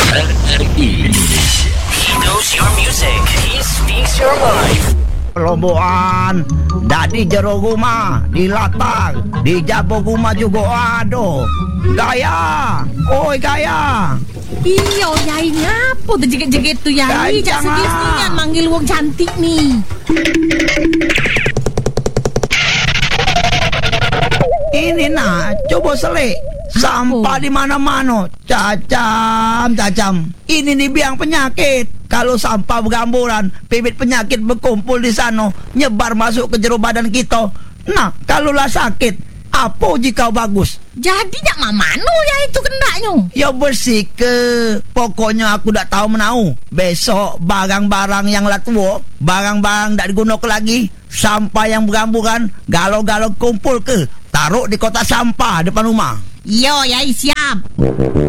Indonesia. He knows your music. He speaks your mind. Loboan, di jero rumah, di latang, di jabo rumah juga ada. Gaya, oi gaya. Iyo, Yai ngapo tuh jeget-jeget tuh Yai? Jak Jangan. sedih-sedihan manggil wong cantik nih. Ini nah, coba selik. Sampah di mana-mana, cacam. Ini nih biang penyakit. Kalau sampah bergamburan, bibit penyakit berkumpul di sana, nyebar masuk ke jero badan kita. Nah, kalau lah sakit, apa jika bagus? Jadi jak mamanu ya itu kendaknya. Ya bersih ke. Pokoknya aku tak tahu menau. Besok barang-barang yang lah tua, barang-barang tak digunakan lagi, sampah yang bergamburan, galau-galau kumpul ke, taruh di kotak sampah depan rumah. Yo, Yai siap.